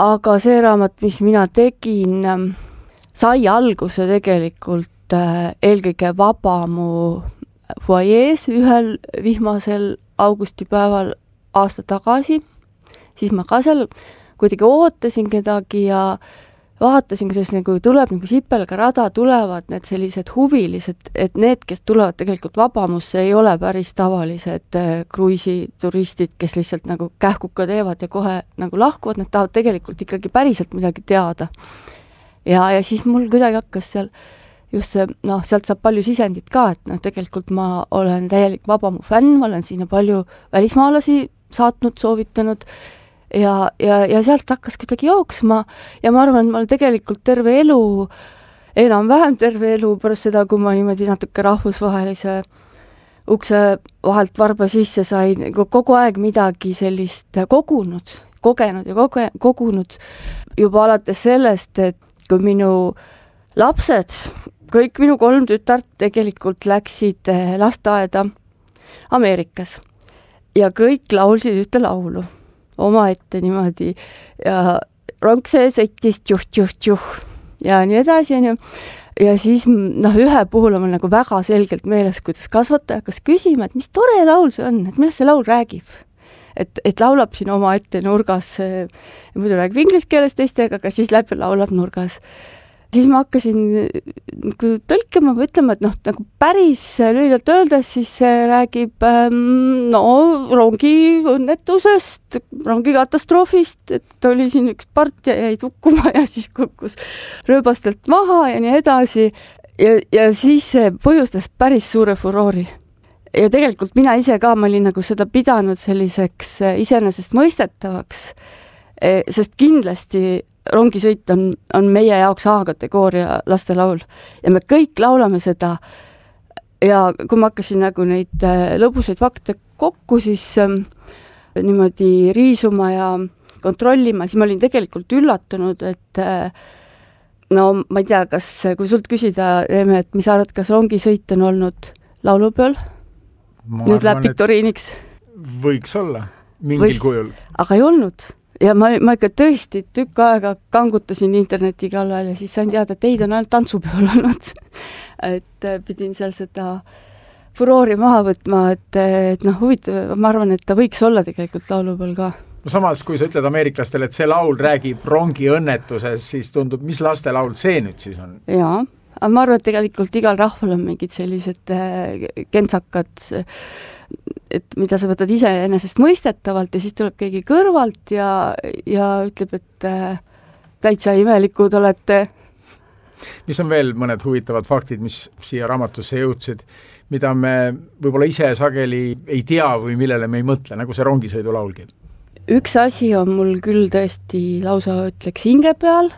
aga see raamat, mis mina tegin, sai alguse tegelikult eelkõige Vabamu fuajees ühel vihmasel augustipäeval aasta tagasi. Siis ma ka seal kuidagi ootasin kedagi ja vaatasin, kuidas nagu tuleb nagu sipelga rada, tulevad need sellised huvilised, et need, kes tulevad tegelikult Vabamusse, ei ole päris tavalised kruiisituristid, kes lihtsalt nagu kähkuka teevad ja kohe nagu lahkuvad, nad tahavad tegelikult ikkagi päriselt midagi teada. Ja siis mul kuidagi hakkas seal just see, sealt saab palju sisendit ka, et tegelikult ma olen täielik Vabamu fänn, ma olen sinna palju välismaalasi saatnud, soovitanud, ja sealt hakkas kuidagi jooksma ja ma arvan, et ma olen tegelikult terve elu, enam-vähem terve elu pärast seda, kui ma niimoodi natuke rahvusvahelise ukse vahelt varba sisse sain, kogu aeg midagi sellist kogenud ja kogunud juba alates sellest, et kui minu lapsed, kõik minu 3 tütart tegelikult läksid lasteaeda Ameerikas ja kõik laulsid ühte laulu omaette niimoodi ja rong see sõitis tjuh ja nii edasi, ja siis ühe puhul on mul nagu väga selgelt meeles, kuidas kasvataja hakkas küsima, et mis tore laul see on, et millest see laul räägib. Et laulab siin omaette nurgas, muidu räägib inglise keeles teistega, aga siis laulab nurgas. Siis ma hakkasin tõlkima või ütlema, et nagu päris lühidalt öeldes, siis see räägib rongi õnnetusest, rongi katastroofist, et oli siin üks part ja jäi tukkuma ja siis kukkus rööbastelt maha ja nii edasi. Ja siis see põhjustas päris suure furoori. Ja tegelikult mina ise ka, ma olin nagu seda pidanud selliseks iseenesest mõistetavaks, sest kindlasti rongisõit on meie jaoks A-kategooria lastelaul ja me kõik laulame seda ja kui ma hakkasin nagu neid lõbusaid fakte kokku, siis niimoodi riisuma ja kontrollima, siis ma olin tegelikult üllatunud, et ma ei tea, kui sult küsida, Reeme, et mis arvad, kas rongisõit on olnud laulupeol? Nüüd läheb viktoriiniks. Võiks olla, mingil kujul. Aga ei olnud. Ja ma ikka tõesti tükk aega kangutasin interneti kallal ja siis sain teada, et teid on ainult tantsupeol olnud. Et pidin seal seda furoori maha võtma, et huvitav, ma arvan, et ta võiks olla tegelikult laulupeol ka. No samas, kui sa ütled ameeriklastele, et see laul räägib rongi õnnetuses, siis tundub, mis lastelaul see nüüd siis on? Jaa, aga ma arvan, et tegelikult igal rahval on mingid sellised kentsakad, et mida sa võtad ise enesest mõistetavalt ja siis tuleb keegi kõrvalt ja ütleb, et täitsa imelikud olete. Mis on veel mõned huvitavad faktid, mis siia raamatusse jõudsid, mida me võib-olla ise sageli ei tea või millele me ei mõtle, nagu see rongisõidu laulgi? Üks asi on mul küll tõesti lausa ütleks hinge peal,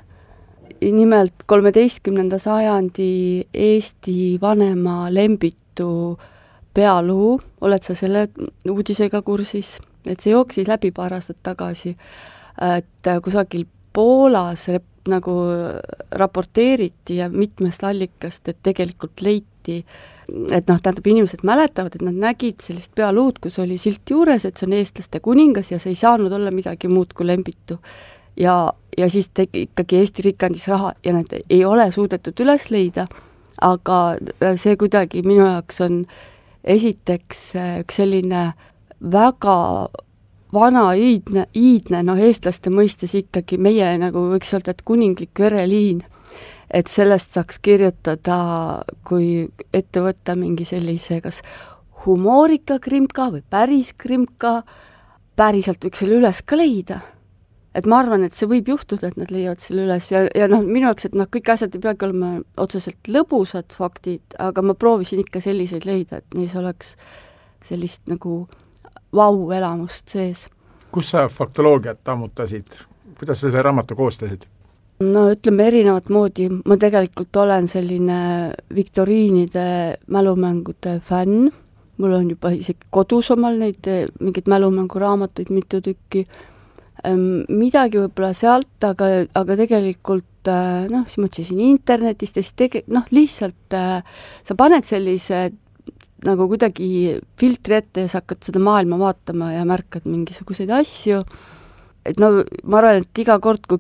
nimelt 13. sajandi Eesti vanema Lembitu pealugu, oled sa selle uudisega kursis, et see jooksis läbi paar aastat tagasi, et kusagil Poolas nagu raporteeriti ja mitmest allikast, et tegelikult leiti, et tähendab inimesed mäletavad, et nad nägid sellist pealuud, kus oli silt juures, et see on eestlaste kuningas ja see ei saanud olla midagi muud kui Lembitu. Ja siis ikkagi Eesti riik andis raha ja need ei ole suudetud üles leida, aga see kuidagi minu jaoks on esiteks üks selline väga vana iidne, eestlaste mõistes ikkagi meie nagu võiks öelda, et kuninglik vereliin, et sellest saaks kirjutada, kui ette võtta mingi sellise kas humoorika krimka või päris krimka, päriselt võiks selle üles ka leida. Et ma arvan, et see võib juhtuda, et nad leiavad selle üles ja minu jaoks, et kõik asjad ei peagi olema otseselt lõbusad faktid, aga ma proovisin ikka selliseid leida, et neis oleks sellist nagu vau-elamust sees. Kus sa faktoloogiat ammutasid? Kuidas sa selle raamatu koostasid? Ütleme erinevat moodi. Ma tegelikult olen selline viktoriinide mälumängude fänn. Mul on juba isegi kodus omal neid mingid mälumänguraamatuid mitu tükki. Midagi võib-olla sealt, aga tegelikult siis ma otsisin internetist ja siis lihtsalt sa paned sellise nagu kuidagi filtri ette ja sa hakkad seda maailma vaatama ja märkad mingisuguseid asju. Et ma arvan, et iga kord, kui